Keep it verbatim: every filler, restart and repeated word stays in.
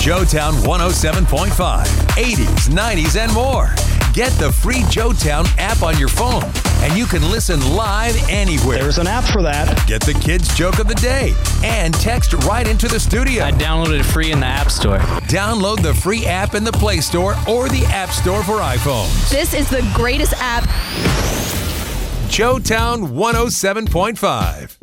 Joetown one oh seven point five, eighties, nineties, and more. Get the free Joetown app on your phone, and you can listen live anywhere. There's an app for that. Get the kids' joke of the day and text right into the studio. I downloaded it free in the App Store. Download the free app in the Play Store or the App Store for iPhones. This is the greatest app. Joetown one oh seven point five.